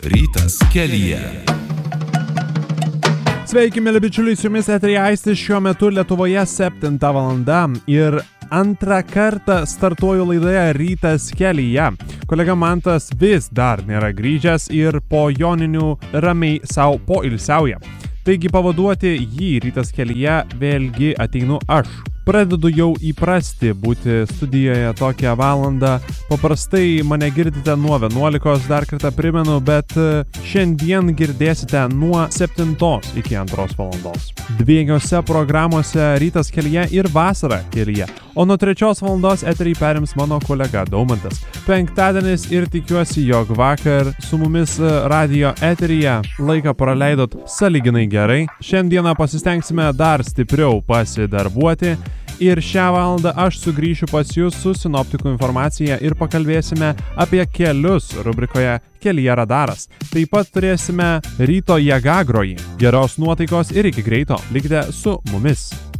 Rytas kelyje. Sveiki, mėly bičiuliai, su jumis eteryje Aistis, šiuo metu Lietuvoje 7 valanda ir antrą kartą startuoju laidoje Rytas kelyje. Kolega Mantas vis dar nėra grįžęs ir po joninių ramiai savo poilsiauja. Taigi pavaduoti jį Rytas kelyje vėlgi ateinu aš. Pradedu jau įprasti būti studijoje tokią valandą. Paprastai mane girdite nuo 11, dar kartą primenu, bet šiandien girdėsite nuo 7 iki 2 valandos. Dviejose programuose Rytas kelyje ir Vasara kelyje. O nuo 3 valandos eterį perims mano kolega Daumantas. Penktadienis ir tikiuosi, jog vakar su mumis radio eteryje laiką praleidot sąlyginai gerai. Šiandieną pasistengsime dar stipriau pasidarbuoti. Ir šią valandą aš sugrįšiu pas jūs su sinoptikų informacija ir pakalbėsime apie kelius rubrikoje Kelyje radaras. Taip pat turėsime ryto jėgagrojį. Geros nuotaikos ir iki greito. Likite su mumis.